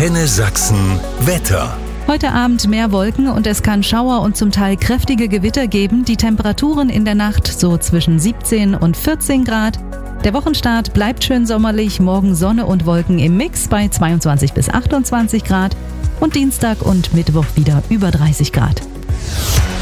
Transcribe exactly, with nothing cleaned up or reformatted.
Antenne Sachsen Wetter. Heute Abend mehr Wolken und es kann Schauer und zum Teil kräftige Gewitter geben. Die Temperaturen in der Nacht so zwischen siebzehn und vierzehn Grad. Der Wochenstart bleibt schön sommerlich. Morgen Sonne und Wolken im Mix bei zweiundzwanzig bis achtundzwanzig Grad. Und Dienstag und Mittwoch wieder über dreißig Grad.